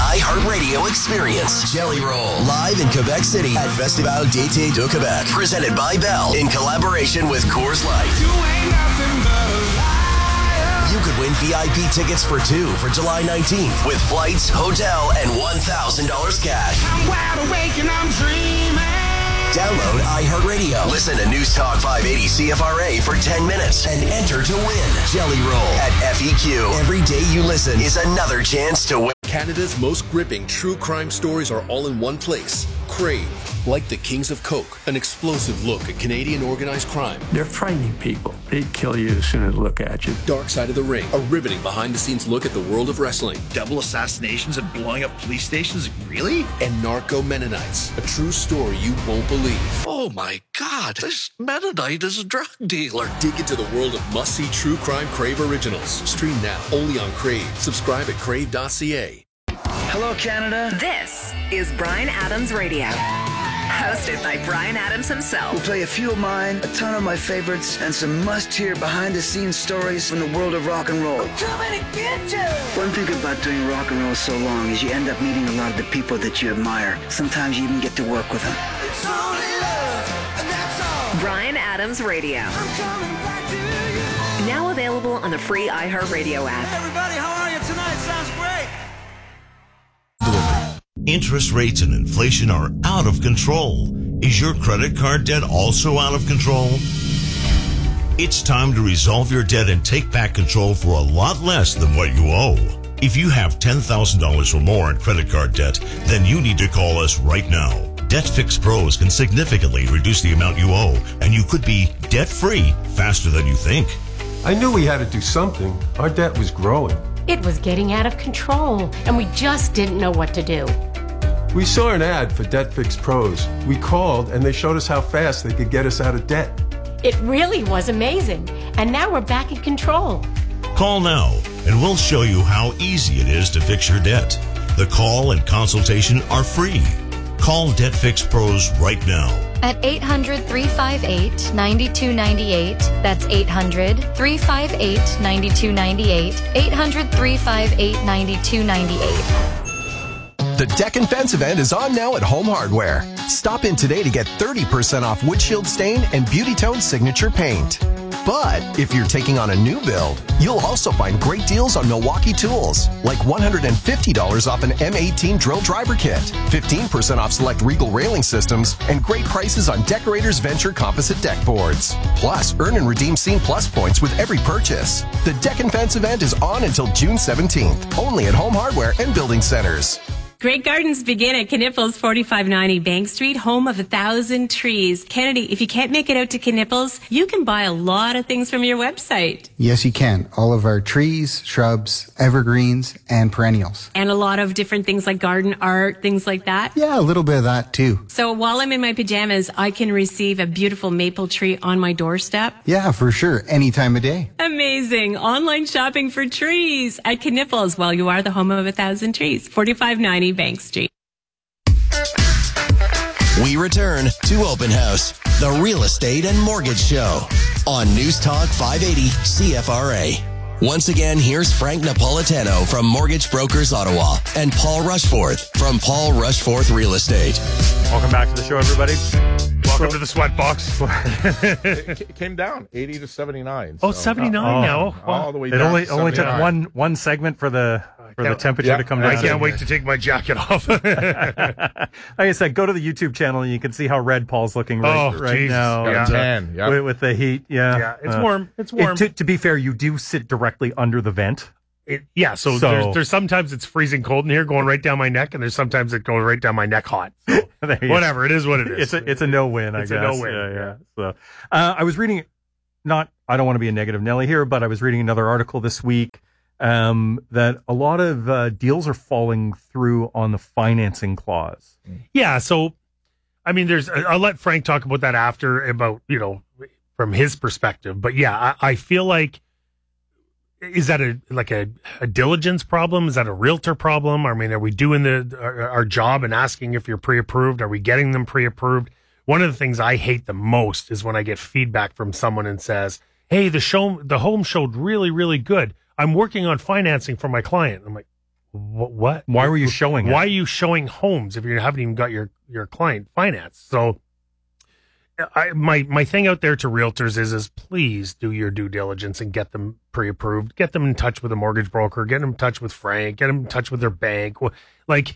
iHeartRadio experience Jelly Roll live in Quebec City at Festival d'été de Québec. Presented by Bell in collaboration with Coors Light. You ain't nothing but a liar. You could win VIP tickets for 2 for July 19th with flights, hotel, and $1,000 cash. I'm wide awake and I'm dreaming. Download iHeartRadio. Listen to News Talk 580 CFRA for 10 minutes and enter to win Jelly Roll at FEQ. Every day you listen is another chance to win. Canada's most gripping true crime stories are all in one place. Crave. Like the Kings of Coke, an explosive look at Canadian organized crime. They're frightening people. They'd kill you as soon as they look at you. Dark Side of the Ring, a riveting behind-the-scenes look at the world of wrestling. Double assassinations and blowing up police stations? Really? And Narco Mennonites, a true story you won't believe. Oh my God, this Mennonite is a drug dealer. Dig into the world of must-see true crime Crave originals. Stream now, only on Crave. Subscribe at crave.ca. Hello, Canada. This is Bryan Adams Radio. Hosted by Bryan Adams himself. We'll play a few of mine, a ton of my favorites, and some must-hear behind-the-scenes stories from the world of rock and roll. We're coming to get you. One thing about doing rock and roll so long is you end up meeting a lot of the people that you admire. Sometimes you even get to work with them. It's only love, and that's all. Bryan Adams Radio. I'm coming back to you. Now available on the free iHeartRadio app. Hey everybody, how are you tonight? Sounds great. Interest rates and inflation are out of control. Is your credit card debt also out of control? It's time to resolve your debt and take back control for a lot less than what you owe. If you have $10,000 or more in credit card debt, then you need to call us right now. Debt Fix Pros can significantly reduce the amount you owe, and you could be debt-free faster than you think. I knew we had to do something. Our debt was growing. It was getting out of control, and we just didn't know what to do. We saw an ad for Debt Fix Pros. We called, and they showed us how fast they could get us out of debt. It really was amazing, and now we're back in control. Call now, and we'll show you how easy it is to fix your debt. The call and consultation are free. Call Debt Fix Pros right now. At 800-358-9298. That's 800-358-9298. 800-358-9298. The Deck and Fence event is on now at Home Hardware. Stop in today to get 30% off windshield stain and Beauty Tone signature paint. But if you're taking on a new build, you'll also find great deals on Milwaukee tools, like $150 off an M18 drill driver kit, 15% off select Regal railing systems, and great prices on Decorators Venture composite deck boards. Plus, earn and redeem Scene Plus points with every purchase. The Deck and Fence event is on until June 17th, only at Home Hardware and Building Centers. Great gardens begin at Knipples, 4590 Bank Street, home of 1,000 trees. Kennedy, if you can't make it out to Knipples, you can buy a lot of things from your website. Yes, you can. All of our trees, shrubs, evergreens, and perennials. And a lot of different things like garden art, things like that. Yeah, a little bit of that too. So while I'm in my pajamas, I can receive a beautiful maple tree on my doorstep. Yeah, for sure. Any time of day. Amazing. Online shopping for trees at Knipples. Well, you are the home of 1,000 trees. 4590 Bank Street. We return to Open House, the real estate and mortgage show on News Talk 580 CFRA. Once again, here's Frank Napolitano from Mortgage Brokers Ottawa and Paul Rushforth from Paul Rushforth Real Estate. Welcome back to the show, everybody. Welcome to the sweatbox. It came down 80 to 79. Oh, 79 now. All the way It down. only took one segment for the temperature to come down. I can't wait to take my jacket off. Like I said, go to the YouTube channel and you can see how red Paul's looking right now. Yeah. Tan. Yep. With the heat. Yeah. It's warm. It's warm. To be fair, you do sit directly under the vent. So there's sometimes it's freezing cold in here going right down my neck, and there's sometimes it goes right down my neck hot. So whatever, it is what it is. It's a no-win, I guess. It's a no-win. Yeah. So I was reading, I don't want to be a negative Nelly here, but I was reading another article this week that a lot of deals are falling through on the financing clause. Yeah, so, I mean, I'll let Frank talk about that after, about, from his perspective. But yeah, I feel like, is that a diligence problem? Is that a realtor problem? I mean, are we doing our job and asking if you're pre-approved? Are we getting them pre-approved? One of the things I hate the most is when I get feedback from someone and says, hey, the home showed really, really good. I'm working on financing for my client. I'm like, what? Why were you showing it? Why are you showing homes if you haven't even got your client financed? So my thing out there to realtors is please do your due diligence and get them pre-approved. Get them in touch with a mortgage broker. Get them in touch with Frank. Get them in touch with their bank. Like,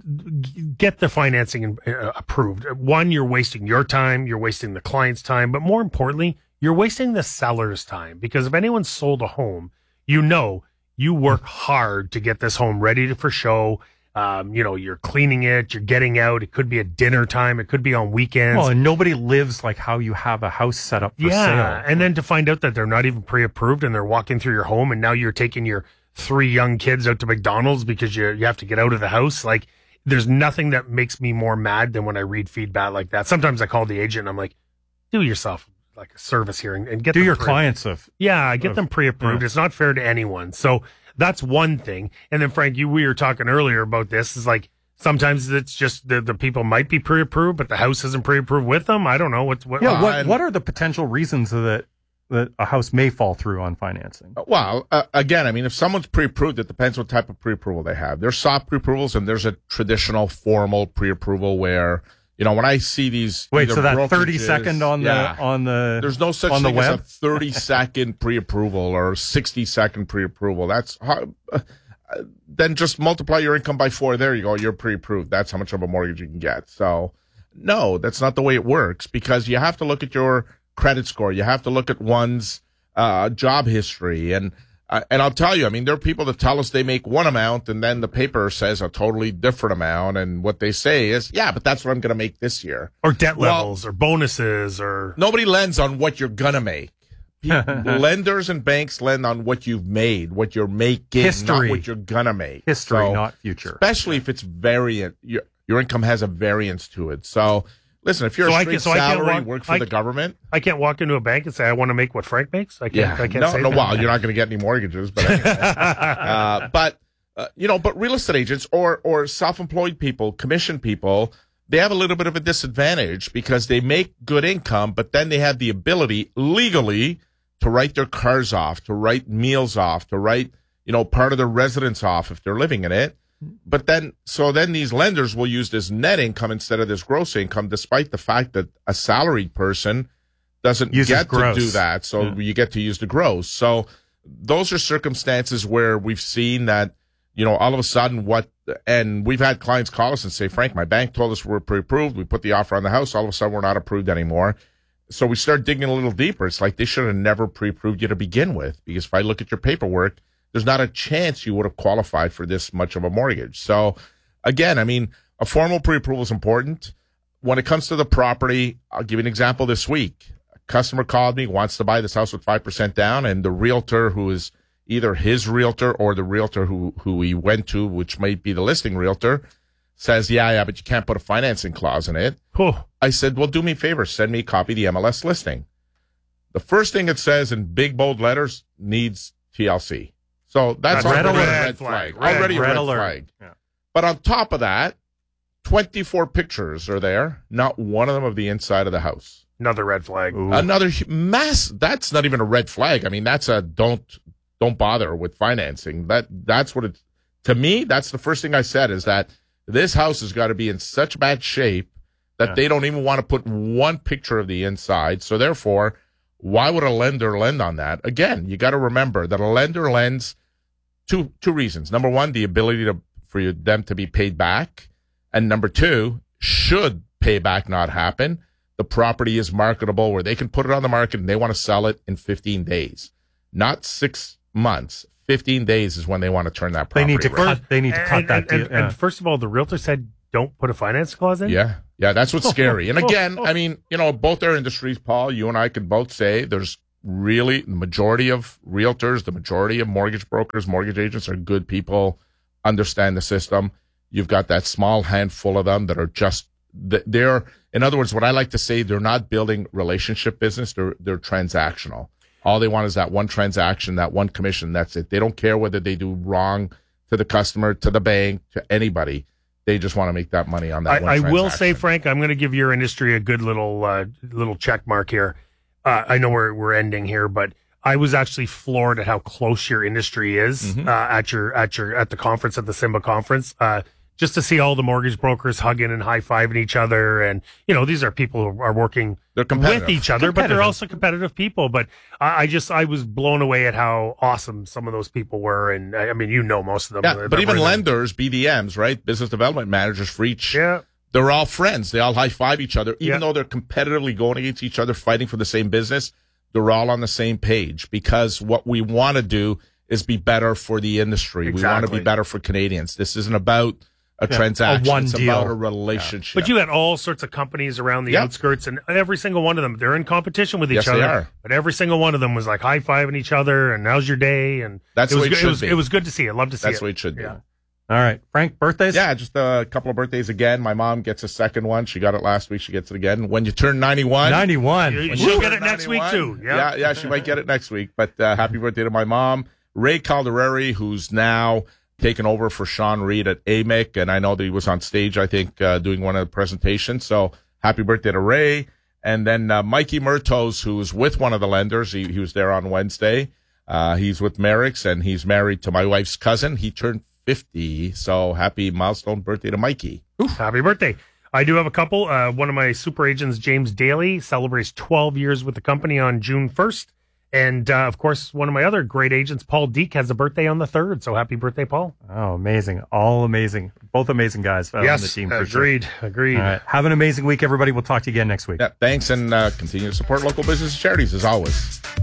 get the financing approved. One, you're wasting your time. You're wasting the client's time. But more importantly, you're wasting the seller's time. Because if anyone's sold a home, you know you work hard to get this home ready for show. You're cleaning it, you're getting out. It could be at dinner time. It could be on weekends. Well, and nobody lives like how you have a house set up for sale. And then to find out that they're not even pre-approved and they're walking through your home and now you're taking your 3 young kids out to McDonald's because you have to get out of the house. Like, there's nothing that makes me more mad than when I read feedback like that. Sometimes I call the agent and I'm like, do yourself like a service here and get do your clients get them pre-approved. It's not fair to anyone. So that's one thing. And then Frank, we were talking earlier about this, is like sometimes it's just the people might be pre-approved, but the house isn't pre-approved with them. I don't know what are the potential reasons that a house may fall through on financing? Well, again, I mean, if someone's pre-approved, it depends what type of pre-approval they have. There's soft pre-approvals and there's a traditional formal pre-approval where, when I see these. Wait, so that 30-second on the there's no such thing as a 30-second pre-approval or 60-second pre-approval. That's how, then just multiply your income by 4. There you go. You're pre-approved. That's how much of a mortgage you can get. So, no, that's not the way it works, because you have to look at your credit score. You have to look at one's job history. And I'll tell you, I mean, there are people that tell us they make one amount and then the paper says a totally different amount. And what they say is, yeah, but that's what I'm going to make this year. Or debt levels or bonuses or. Nobody lends on what you're going to make. Lenders and banks lend on what you've made, what you're making, not what you're going to make. History, not future. Especially if it's variant. Your income has a variance to it. So, listen, if you're a straight salary, work for the government. I can't walk into a bank and say, I want to make what Frank makes. I can't say that. Well, you're not going to get any mortgages, but anyway. But real estate agents or self-employed people, commission people, they have a little bit of a disadvantage because they make good income, but then they have the ability legally to write their cars off, to write meals off, to write, part of their residence off if they're living in it. But then these lenders will use this net income instead of this gross income, despite the fact that a salaried person doesn't get to do that. So you get to use the gross. So those are circumstances where we've seen that, all of a sudden and we've had clients call us and say, Frank, my bank told us we're pre-approved. We put the offer on the house. All of a sudden we're not approved anymore. So we start digging a little deeper. It's like they should have never pre-approved you to begin with, because if I look at your paperwork, there's not a chance you would have qualified for this much of a mortgage. So, again, I mean, a formal pre-approval is important. When it comes to the property, I'll give you an example this week. A customer called me, wants to buy this house with 5% down, and the realtor, who is either his realtor or the realtor who he went to, which might be the listing realtor, says, yeah, but you can't put a financing clause in it. I said, well, do me a favor, send me a copy of the MLS listing. The first thing it says in big, bold letters, needs TLC. So that's already a red flag. Already a red flag. Yeah. But on top of that, 24 pictures are there, not one of them of the inside of the house. Another red flag. Ooh. Another mass. That's not even a red flag. I mean, that's a don't bother with financing. That's what it. To me, that's the first thing I said, is that this house has got to be in such bad shape that they don't even want to put one picture of the inside. So therefore, why would a lender lend on that? Again, you got to remember that a lender lends two reasons. Number one, the ability for them to be paid back. And number two, should payback not happen, the property is marketable where they can put it on the market and they want to sell it in 15 days. Not 6 months. 15 days is when they want to turn that property. They need to cut that deal. And first of all, the realtor said don't put a finance clause in? Yeah, that's what's scary. And again, I mean, both our industries, Paul, you and I can both say there's really the majority of realtors, the majority of mortgage brokers, mortgage agents are good people, understand the system. You've got that small handful of them that are just, they're, in other words, what I like to say, they're not building relationship business. They're transactional. All they want is that one transaction, that one commission. That's it. They don't care whether they do wrong to the customer, to the bank, to anybody. They just want to make that money on that one transaction. I will say, Frank, I'm going to give your industry a good little check mark here. I know we're ending here, but I was actually floored at how close your industry is at the conference, at the SIMBA conference. Just to see all the mortgage brokers hugging and high-fiving each other. And, these are people who are working with each other, but they're also competitive people. But I was blown away at how awesome some of those people were. And I mean, most of them. Yeah, but even lenders, BDMs, right? Business development managers for each. Yeah. They're all friends. They all high-five each other. Even though they're competitively going against each other, fighting for the same business, they're all on the same page, because what we want to do is be better for the industry. Exactly. We want to be better for Canadians. This isn't about a transaction. It's about a relationship. But you had all sorts of companies around the outskirts, and every single one of them, they're in competition with each Yes, other. they are. But every single one of them was like high-fiving each other, and how's your day? And That's it the was way it should be. It was good to see. I love to see That's it. the way it should be. Yeah. All right. Frank, birthdays? Yeah, just a couple of birthdays again. My mom gets a second one. She got it last week. She gets it again. When you turn 91. 91. She'll get it next week, too. Yeah, she might get it next week. But happy birthday to my mom. Ray Calderari, who's now taken over for Sean Reed at AMIC, and I know that he was on stage, I think, doing one of the presentations. So happy birthday to Ray. And then Mikey Murtos, who's with one of the lenders. He was there on Wednesday. He's with Merrick's, and he's married to my wife's cousin. He turned 50, so happy milestone birthday to Mikey. Happy birthday. I do have a couple. One of my super agents, James Daly, celebrates 12 years with the company on June 1st. And, of course, one of my other great agents, Paul Deek, has a birthday on the 3rd. So happy birthday, Paul. Oh, amazing. All amazing. Both amazing guys on the team. For agreed. Sure. Agreed. All right. Have an amazing week, everybody. We'll talk to you again next week. Yeah, thanks, and continue to support local business and charities as always.